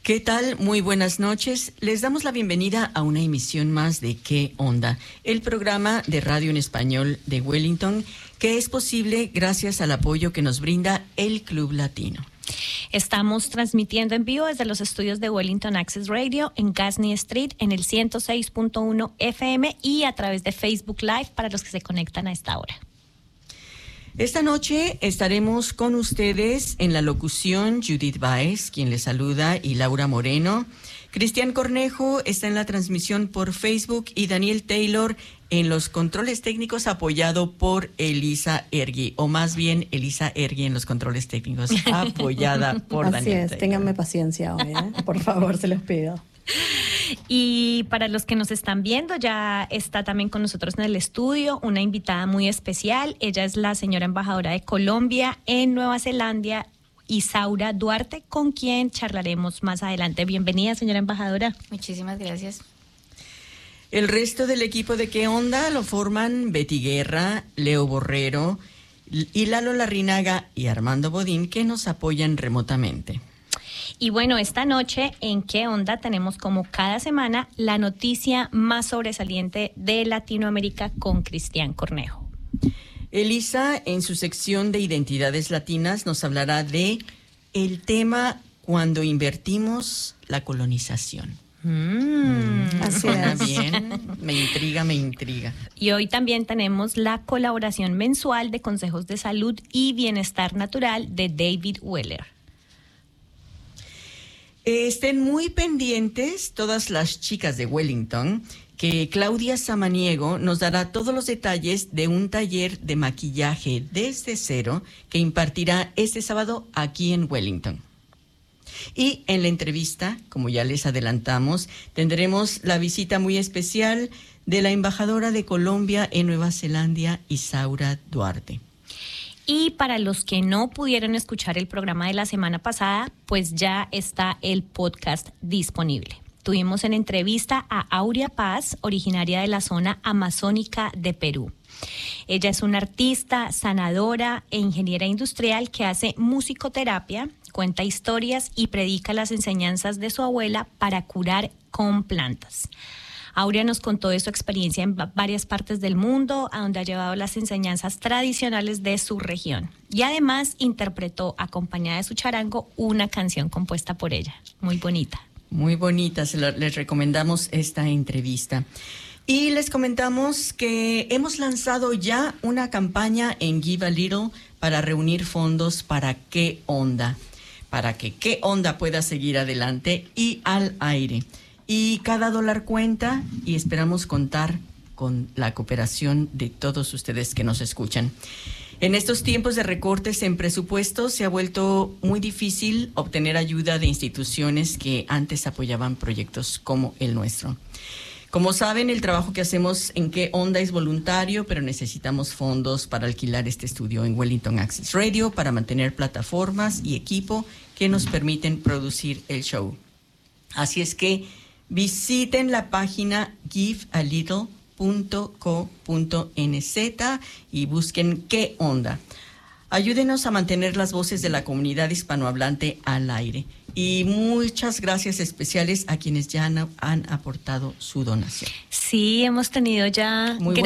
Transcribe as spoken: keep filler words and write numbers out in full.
¿Qué tal? Muy buenas noches. Les damos la bienvenida a una emisión más de ¿Qué onda?, el programa de radio en español de Wellington, que es posible gracias al apoyo que nos brinda el Club Latino. Estamos transmitiendo en vivo desde los estudios de Wellington Access Radio en Gasney Street en el ciento seis punto uno F M y a través de Facebook Live para los que se conectan a esta hora. Esta noche estaremos con ustedes en la locución Judith Baez, quien les saluda, y Laura Moreno. Cristian Cornejo está en la transmisión por Facebook y Daniel Taylor en los controles técnicos, apoyado por Elisa Ergui, o más bien Elisa Ergui en los controles técnicos, apoyada por Así Daniel es, Taylor. ténganme paciencia hoy, ¿eh? Por favor, se los pido. Y para los que nos están viendo, ya está también con nosotros en el estudio una invitada muy especial. Ella es la señora embajadora de Colombia en Nueva Zelanda, Isaura Duarte, con quien charlaremos más adelante. Bienvenida, señora embajadora. Muchísimas gracias. El resto del equipo de ¿Qué onda? Lo forman Betty Guerra, Leo Borrero y Lalo Larrinaga y Armando Bodín, que nos apoyan remotamente. Y bueno, esta noche en ¿Qué onda? Tenemos como cada semana la noticia más sobresaliente de Latinoamérica con Cristian Cornejo. Elisa, en su sección de Identidades Latinas, nos hablará de el tema cuando invertimos la colonización. Mm, Así Suena es. bien, me intriga, me intriga. Y hoy también tenemos la colaboración mensual de consejos de salud y bienestar natural de David Weller. Estén muy pendientes todas las chicas de Wellington, que Claudia Samaniego nos dará todos los detalles de un taller de maquillaje desde cero que impartirá este sábado aquí en Wellington. Y en la entrevista, como ya les adelantamos, tendremos la visita muy especial de la embajadora de Colombia en Nueva Zelanda, Isaura Duarte. Y para los que no pudieron escuchar el programa de la semana pasada, pues ya está el podcast disponible. Tuvimos en entrevista a Aurea Paz, originaria de la zona amazónica de Perú. Ella es una artista, sanadora e ingeniera industrial que hace musicoterapia, cuenta historias y predica las enseñanzas de su abuela para curar con plantas. Aurea nos contó de su experiencia en varias partes del mundo, a donde ha llevado las enseñanzas tradicionales de su región. Y además interpretó, acompañada de su charango, una canción compuesta por ella. Muy bonita. Muy bonita, se lo, les recomendamos esta entrevista. Y les comentamos que hemos lanzado ya una campaña en Give a Little para reunir fondos para ¿Qué onda? Para que ¿Qué onda? Pueda seguir adelante y al aire. Y cada dólar cuenta y esperamos contar con la cooperación de todos ustedes que nos escuchan. En estos tiempos de recortes en presupuestos se ha vuelto muy difícil obtener ayuda de instituciones que antes apoyaban proyectos como el nuestro. Como saben, el trabajo que hacemos en ¿Qué onda? Es voluntario, pero necesitamos fondos para alquilar este estudio en Wellington Access Radio, para mantener plataformas y equipo que nos permiten producir el show. Así es que visiten la página give a little punto co punto n z y busquen ¿Qué onda? Ayúdenos a mantener las voces de la comunidad hispanohablante al aire. Y muchas gracias especiales a quienes ya han, han aportado su donación. Sí, hemos tenido ya... Muy